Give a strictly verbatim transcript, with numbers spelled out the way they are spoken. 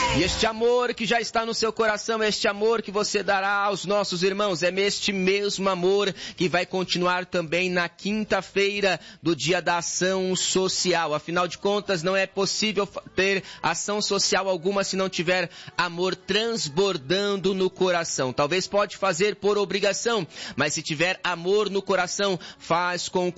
E este amor que já está no seu coração, este amor que você dará aos nossos irmãos, é este mesmo amor que vai continuar também na quinta-feira do Dia da Ação Social. Afinal de contas, não é possível ter ação social alguma se não tiver amor transbordando no coração. Talvez pode fazer por obrigação, mas se tiver amor no coração, faz com